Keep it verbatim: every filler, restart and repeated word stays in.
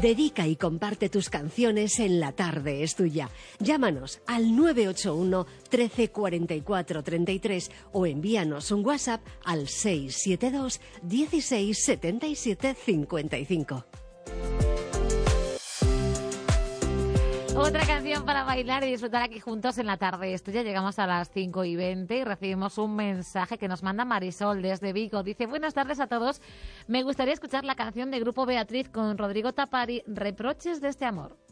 Dedica y comparte tus canciones en La Tarde es Tuya. Llámanos al nueve ocho uno, trece, cuarenta y cuatro, treinta y tres o envíanos un WhatsApp al seis siete dos, dieciséis, setenta y siete, cincuenta y cinco. Otra canción para bailar y disfrutar aquí juntos en La Tarde es Tuya. Llegamos a las cinco y veinte y recibimos un mensaje que nos manda Marisol desde Vigo. Dice: buenas tardes a todos. Me gustaría escuchar la canción de Grupo Beatriz con Rodrigo Tapari, Reproches de este amor.